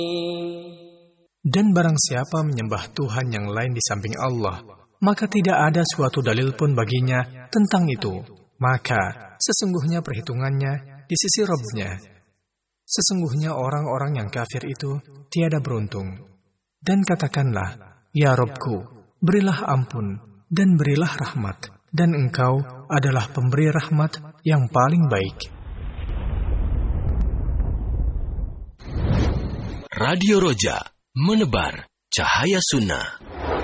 Dan barang siapa menyembah Tuhan yang lain di samping Allah, maka tidak ada suatu dalil pun baginya tentang itu. Maka sesungguhnya perhitungannya di sisi Rabb-Nya. Sesungguhnya orang-orang yang kafir itu tiada beruntung. Dan katakanlah, Ya Rabb-ku, berilah ampun dan berilah rahmat, dan Engkau adalah pemberi rahmat yang paling baik. Radio Roja, menebar cahaya sunnah.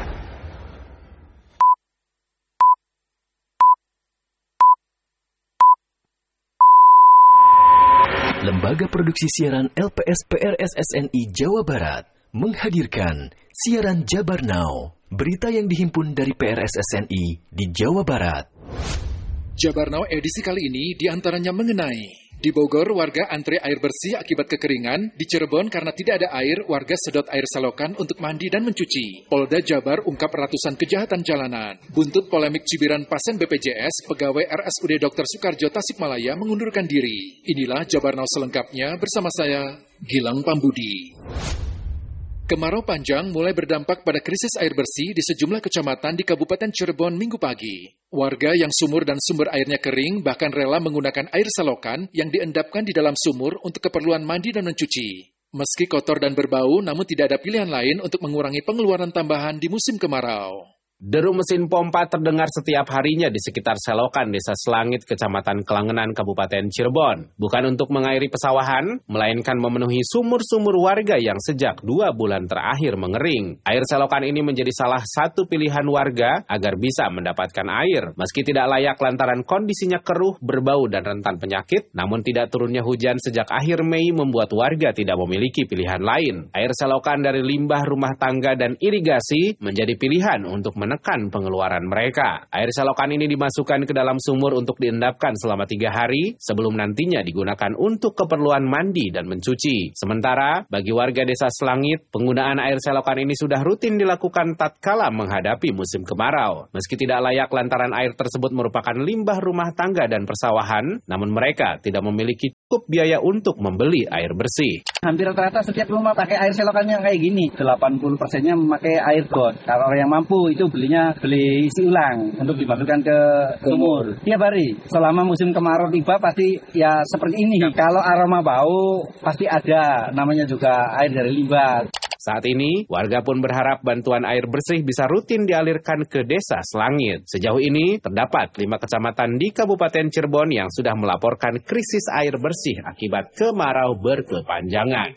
Lembaga Produksi Siaran LPS PRSSNI Jawa Barat menghadirkan siaran Jabar Now, berita yang dihimpun dari PRSSNI di Jawa Barat. Jabar Now edisi kali ini diantaranya mengenai: di Bogor, warga antre air bersih akibat kekeringan. Di Cirebon, karena tidak ada air, warga sedot air selokan untuk mandi dan mencuci. Polda Jabar ungkap ratusan kejahatan jalanan. Buntut polemik cibiran pasien BPJS, pegawai RSUD Dr. Soekarjo Tasikmalaya mengundurkan diri. Inilah Jabar Now selengkapnya bersama saya, Gilang Pambudi. Kemarau panjang mulai berdampak pada krisis air bersih di sejumlah kecamatan di Kabupaten Cirebon Minggu pagi. Warga yang sumur dan sumber airnya kering bahkan rela menggunakan air selokan yang diendapkan di dalam sumur untuk keperluan mandi dan mencuci. Meski kotor dan berbau, namun tidak ada pilihan lain untuk mengurangi pengeluaran tambahan di musim kemarau. Deru mesin pompa terdengar setiap harinya di sekitar selokan Desa Selangit, Kecamatan Kelangenan, Kabupaten Cirebon. Bukan untuk mengairi pesawahan, melainkan memenuhi sumur-sumur warga yang sejak 2 bulan terakhir mengering. Air selokan ini menjadi salah satu pilihan warga agar bisa mendapatkan air. Meski tidak layak lantaran kondisinya keruh, berbau, dan rentan penyakit, namun tidak turunnya hujan sejak akhir Mei membuat warga tidak memiliki pilihan lain. Air selokan dari limbah rumah tangga dan irigasi menjadi pilihan untuk menekan pengeluaran mereka. Air selokan ini dimasukkan ke dalam sumur untuk diendapkan selama 3 hari sebelum nantinya digunakan untuk keperluan mandi dan mencuci. Sementara, bagi warga Desa Selangit, penggunaan air selokan ini sudah rutin dilakukan tatkala menghadapi musim kemarau. Meski tidak layak lantaran air tersebut merupakan limbah rumah tangga dan persawahan, namun mereka tidak memiliki cukup biaya untuk membeli air bersih. Hampir rata-rata setiap rumah pakai air selokan yang kayak gini. 80%-nya memakai air got. Kalau orang yang mampu itu beli isi ulang untuk dimasukkan ke sumur. Tiap hari. Selama musim kemarau tiba pasti ya seperti ini. Kalau aroma bau pasti ada. Namanya juga air dari limbah. Saat ini, warga pun berharap bantuan air bersih bisa rutin dialirkan ke Desa Selangit. Sejauh ini, terdapat 5 kecamatan di Kabupaten Cirebon yang sudah melaporkan krisis air bersih akibat kemarau berkepanjangan.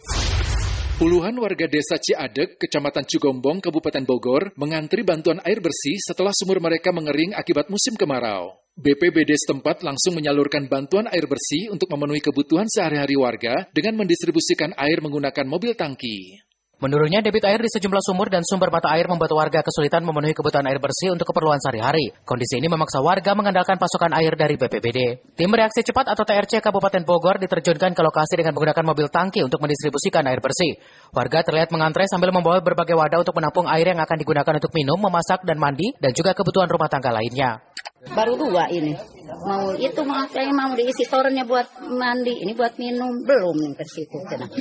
Puluhan warga Desa Ciadek, Kecamatan Cigombong, Kabupaten Bogor, mengantri bantuan air bersih setelah sumur mereka mengering akibat musim kemarau. BPBD setempat langsung menyalurkan bantuan air bersih untuk memenuhi kebutuhan sehari-hari warga dengan mendistribusikan air menggunakan mobil tangki. Menurutnya, debit air di sejumlah sumur dan sumber mata air membuat warga kesulitan memenuhi kebutuhan air bersih untuk keperluan sehari-hari. Kondisi ini memaksa warga mengandalkan pasokan air dari BPBD. Tim Reaksi Cepat atau TRC Kabupaten Bogor diterjunkan ke lokasi dengan menggunakan mobil tangki untuk mendistribusikan air bersih. Warga terlihat mengantre sambil membawa berbagai wadah untuk menampung air yang akan digunakan untuk minum, memasak, dan mandi, dan juga kebutuhan rumah tangga lainnya. Baru 2 ini. Saya mau diisi storenya buat mandi, ini buat minum. Belum nih ke situ.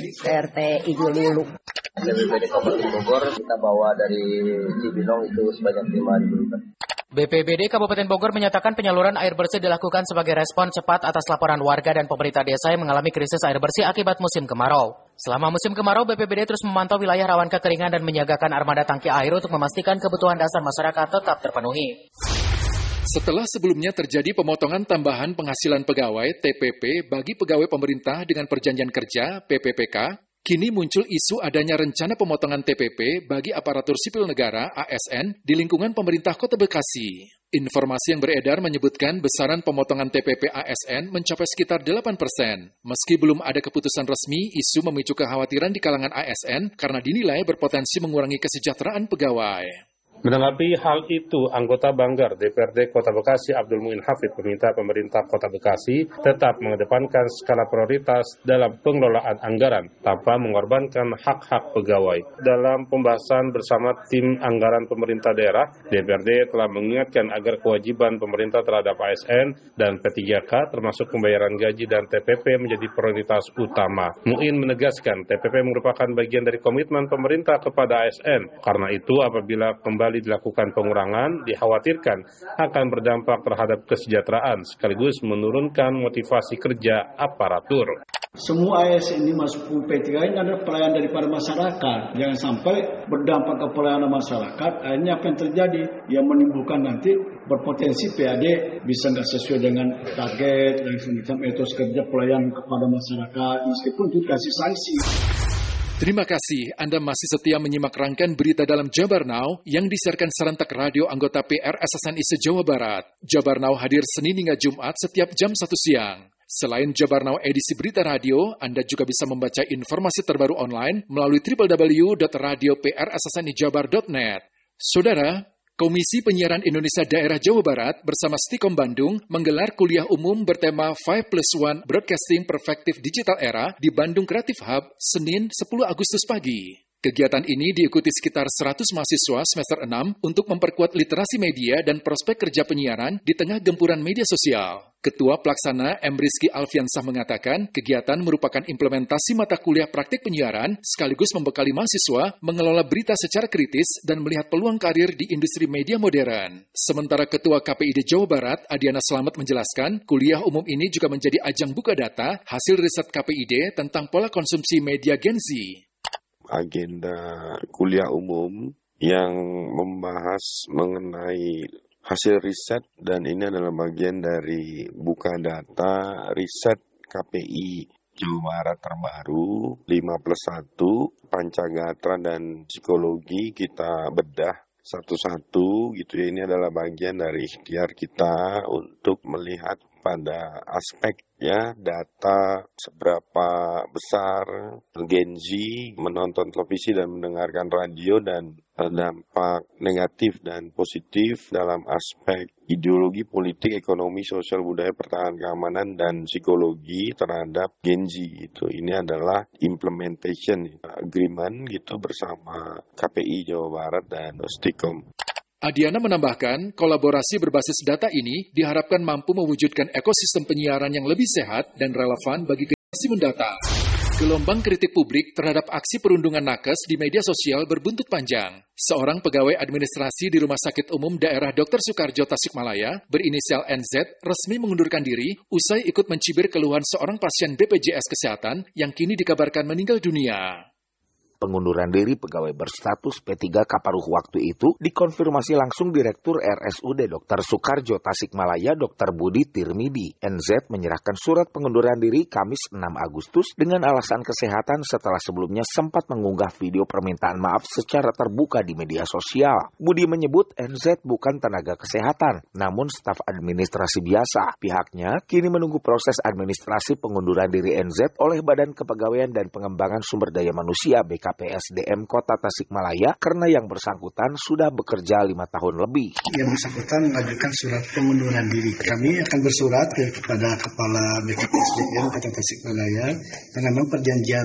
RTI dulu. BPBD Kabupaten Bogor kita bawa dari Cibinong itu sebanyak 5.000 liter. BPBD Kabupaten Bogor menyatakan penyaluran air bersih dilakukan sebagai respon cepat atas laporan warga dan pemerintah desa yang mengalami krisis air bersih akibat musim kemarau. Selama musim kemarau, BPBD terus memantau wilayah rawan kekeringan dan menyiagakan armada tangki air untuk memastikan kebutuhan dasar masyarakat tetap terpenuhi. Setelah sebelumnya terjadi pemotongan tambahan penghasilan pegawai (TPP) bagi pegawai pemerintah dengan perjanjian kerja (PPPK), kini muncul isu adanya rencana pemotongan TPP bagi aparatur sipil negara (ASN) di lingkungan pemerintah Kota Bekasi. Informasi yang beredar menyebutkan besaran pemotongan TPP ASN mencapai sekitar 8%. Meski belum ada keputusan resmi, isu memicu kekhawatiran di kalangan ASN karena dinilai berpotensi mengurangi kesejahteraan pegawai. Menanggapi hal itu, anggota Banggar DPRD Kota Bekasi Abdul Muin Hafid meminta pemerintah Kota Bekasi tetap mengedepankan skala prioritas dalam pengelolaan anggaran tanpa mengorbankan hak-hak pegawai. Dalam pembahasan bersama tim anggaran pemerintah daerah, DPRD telah mengingatkan agar kewajiban pemerintah terhadap ASN dan P3K termasuk pembayaran gaji dan TPP menjadi prioritas utama. Muin menegaskan TPP merupakan bagian dari komitmen pemerintah kepada ASN. Karena itu, apabila kembali dilakukan pengurangan, dikhawatirkan akan berdampak terhadap kesejahteraan sekaligus menurunkan motivasi kerja aparatur. Semua ASN ini masuk P3 ini adalah pelayan daripada masyarakat. Jangan sampai berdampak ke pelayanan masyarakat. Akhirnya apa yang terjadi? Yang menimbulkan nanti berpotensi PAD bisa nggak sesuai dengan target dan semacam etos kerja pelayan kepada masyarakat meskipun itu kasih sanksi. Terima kasih Anda masih setia menyimak rangkaian berita dalam Jabar Now yang disiarkan serentak radio anggota PRSSNI se-Jawa Barat. Jabar Now hadir Senin hingga Jumat setiap jam 1 siang. Selain Jabar Now edisi berita radio, Anda juga bisa membaca informasi terbaru online melalui www.radioprssnijabar.net. Saudara, Komisi Penyiaran Indonesia Daerah Jawa Barat bersama Stikom Bandung menggelar kuliah umum bertema 5+1 Broadcasting Perspective Digital Era di Bandung Creative Hub, Senin 10 Agustus pagi. Kegiatan ini diikuti sekitar 100 mahasiswa semester 6 untuk memperkuat literasi media dan prospek kerja penyiaran di tengah gempuran media sosial. Ketua Pelaksana M. Rizky Alfiansah mengatakan, kegiatan merupakan implementasi mata kuliah praktik penyiaran sekaligus membekali mahasiswa mengelola berita secara kritis dan melihat peluang karir di industri media modern. Sementara Ketua KPID Jawa Barat, Adiana Slamet menjelaskan, kuliah umum ini juga menjadi ajang buka data hasil riset KPID tentang pola konsumsi media Gen Z. Agenda kuliah umum yang membahas mengenai hasil riset dan ini adalah bagian dari buka data riset KPI Jawa Barat terbaru 5+1 Pancagatra dan psikologi kita bedah satu-satu gitu ya. Ini adalah bagian dari ikhtiar kita untuk melihat pada aspek ya data seberapa besar Gen Z menonton televisi dan mendengarkan radio dan dampak negatif dan positif dalam aspek ideologi, politik, ekonomi, sosial, budaya, pertahanan, keamanan, dan psikologi terhadap Gen Z. Itu ini adalah implementation agreement gitu bersama KPI Jawa Barat dan Stikom. Adiana menambahkan, kolaborasi berbasis data ini diharapkan mampu mewujudkan ekosistem penyiaran yang lebih sehat dan relevan bagi generasi mendatang. Gelombang kritik publik terhadap aksi perundungan nakes di media sosial berbuntut panjang. Seorang pegawai administrasi di Rumah Sakit Umum Daerah Dr. Soekarjo Tasikmalaya berinisial NZ resmi mengundurkan diri usai ikut mencibir keluhan seorang pasien BPJS Kesehatan yang kini dikabarkan meninggal dunia. Pengunduran diri pegawai berstatus P3 Kaparuh waktu itu dikonfirmasi langsung Direktur RSUD Dr. Soekarjo Tasikmalaya Dr. Budi Tirmidi. NZ menyerahkan surat pengunduran diri Kamis 6 Agustus dengan alasan kesehatan setelah sebelumnya sempat mengunggah video permintaan maaf secara terbuka di media sosial. Budi menyebut NZ bukan tenaga kesehatan, namun staf administrasi biasa. Pihaknya kini menunggu proses administrasi pengunduran diri NZ oleh Badan Kepegawaian dan Pengembangan Sumber Daya Manusia BKPSDM Kota Tasikmalaya karena yang bersangkutan sudah bekerja 5 tahun lebih. Yang bersangkutan mengajukan surat pengunduran diri. Kami akan bersurat kepada Kepala BKPSDM Kota Tasikmalaya karena memang perjanjian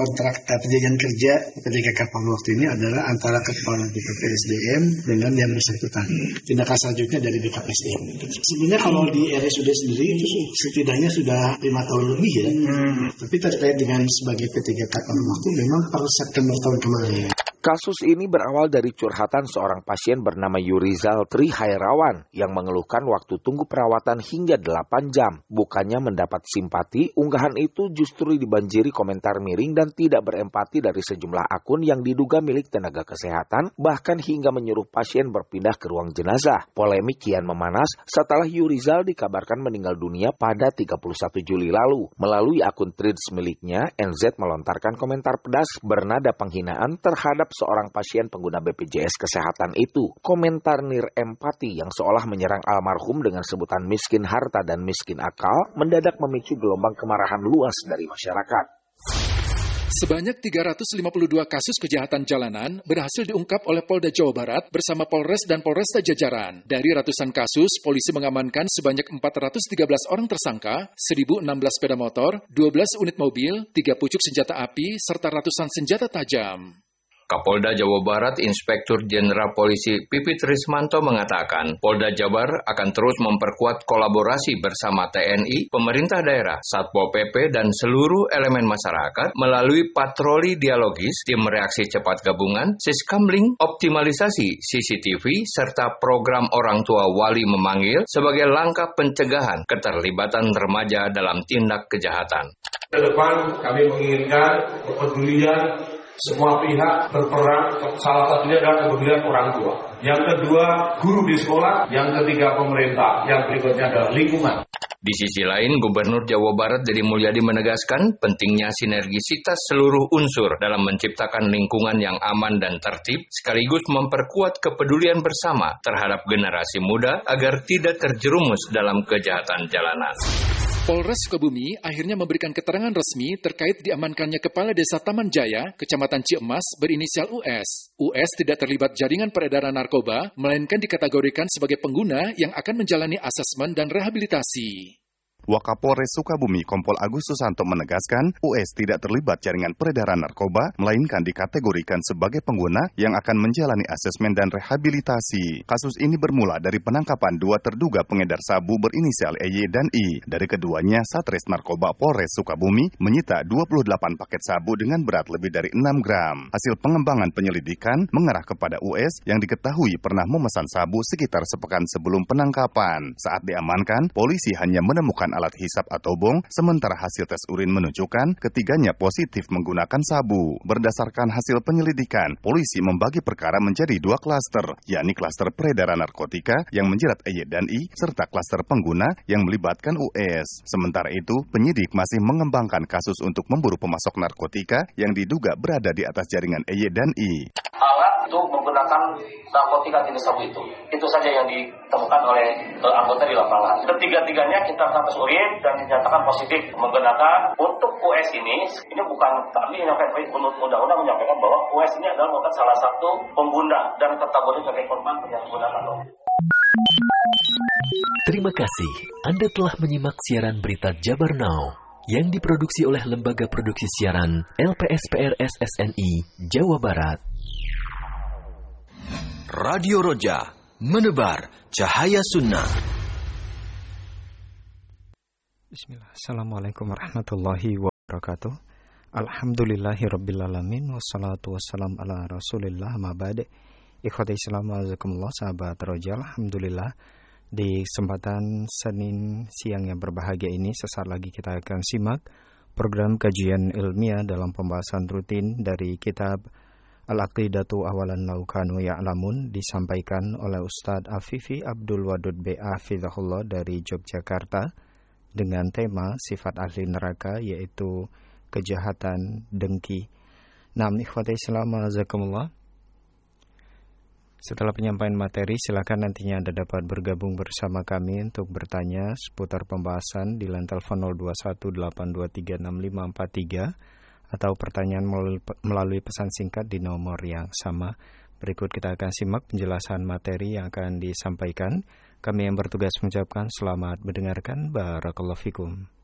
kerja ketika kapal waktu ini adalah antara Kepala BKPSDM dengan yang bersangkutan. Tindak selanjutnya dari BKPSDM. Sebenarnya kalau di RSUD sendiri itu setidaknya sudah 5 tahun lebih ya. Tapi terkait dengan sebagai P3K kapal waktu memang per September tahun kemarin. Kasus ini berawal dari curhatan seorang pasien bernama Yurizal Tri Hairawan yang mengeluhkan waktu tunggu perawatan hingga 8 jam. Bukannya mendapat simpati, unggahan itu justru dibanjiri komentar miring dan tidak berempati dari sejumlah akun yang diduga milik tenaga kesehatan, bahkan hingga menyuruh pasien berpindah ke ruang jenazah. Polemik kian memanas setelah Yurizal dikabarkan meninggal dunia pada 31 Juli lalu. Melalui akun Threads miliknya, NZ melontarkan komentar pedas bernada penghinaan terhadap seorang pasien pengguna BPJS Kesehatan itu. Komentar nirempati yang seolah menyerang almarhum dengan sebutan miskin harta dan miskin akal mendadak memicu gelombang kemarahan luas dari masyarakat. Sebanyak 352 kasus kejahatan jalanan berhasil diungkap oleh Polda Jawa Barat bersama Polres dan Polresta jajaran. Dari ratusan kasus, polisi mengamankan sebanyak 413 orang tersangka, 1.016 sepeda motor, 12 unit mobil, 3 pucuk senjata api, serta ratusan senjata tajam. Kapolda Jawa Barat Inspektur Jenderal Polisi Pipit Rismanto mengatakan, Polda Jabar akan terus memperkuat kolaborasi bersama TNI, pemerintah daerah, Satpol PP, dan seluruh elemen masyarakat melalui patroli dialogis, tim reaksi cepat gabungan, siskamling, optimalisasi CCTV, serta program orang tua wali memanggil sebagai langkah pencegahan keterlibatan remaja dalam tindak kejahatan. Ke depan kami menginginkan kepedulian semua pihak berperan, salah satunya adalah kepedulian orang tua. Yang kedua, guru di sekolah. Yang ketiga, pemerintah. Yang berikutnya adalah lingkungan. Di sisi lain, Gubernur Jawa Barat Deddy Mulyadi menegaskan pentingnya sinergisitas seluruh unsur dalam menciptakan lingkungan yang aman dan tertib, sekaligus memperkuat kepedulian bersama terhadap generasi muda agar tidak terjerumus dalam kejahatan jalanan. Polres Sukabumi akhirnya memberikan keterangan resmi terkait diamankannya Kepala Desa Taman Jaya, Kecamatan Ciemas, berinisial US. US tidak terlibat jaringan peredaran narkoba, melainkan dikategorikan sebagai pengguna yang akan menjalani asesmen dan rehabilitasi. Wakapolres Sukabumi Kompol Agus Susanto menegaskan US tidak terlibat jaringan peredaran narkoba, melainkan dikategorikan sebagai pengguna yang akan menjalani asesmen dan rehabilitasi. Kasus ini bermula dari penangkapan 2 terduga pengedar sabu berinisial EY dan I. Dari keduanya, Satres Narkoba Polres Sukabumi menyita 28 paket sabu dengan berat lebih dari 6 gram. Hasil pengembangan penyelidikan mengarah kepada US yang diketahui pernah memesan sabu sekitar sepekan sebelum penangkapan. Saat diamankan, polisi hanya menemukan alat hisap atau bong, sementara hasil tes urin menunjukkan ketiganya positif menggunakan sabu. Berdasarkan hasil penyelidikan, polisi membagi perkara menjadi 2 klaster, yakni klaster peredaran narkotika yang menjerat EY dan I, serta klaster pengguna yang melibatkan US. Sementara itu, penyidik masih mengembangkan kasus untuk memburu pemasok narkotika yang diduga berada di atas jaringan EY dan I. Alat itu menggunakan narkotika jenis sabu itu. Itu saja yang ditemukan oleh anggota di lapangan. Ketiga-tiganya kita tes urin dan dinyatakan positif menggunakan. Untuk US ini bukan kami menyampaikan, undang-undang menyampaikan bahwa US ini adalah merupakan salah satu pengguna dan kategori sebagai korban penyalahgunaan. Terima kasih. Anda telah menyimak siaran berita Jabar Now yang diproduksi oleh Lembaga Produksi Siaran LPSPR SSNI Jawa Barat. Radio Roja, menebar cahaya sunnah. Bismillah. Assalamualaikum warahmatullahi wabarakatuh. Alhamdulillahirrabbilalamin. Wassalatu wassalam ala rasulillah ma'bad. Ikhwati Islam wa'azakumullah, sahabat Roja. Alhamdulillah, di kesempatan Senin siang yang berbahagia ini, sesaat lagi kita akan simak program kajian ilmiah dalam pembahasan rutin dari kitab Al-Aqidatu Awalan Laukanu Ya'lamun, disampaikan oleh Ustadz Afifi Abdul Wadud B.A. Hafizahullah dari Yogyakarta dengan tema sifat ahli neraka, yaitu kejahatan dengki. Ikhwati Islam wa'azakumullah, setelah penyampaian materi, silakan nantinya Anda dapat bergabung bersama kami untuk bertanya seputar pembahasan di line telepon 0218236543 atau pertanyaan melalui pesan singkat di nomor yang sama. Berikut kita akan simak penjelasan materi yang akan disampaikan. Kami yang bertugas mengucapkan selamat mendengarkan. Barakallahu fikum.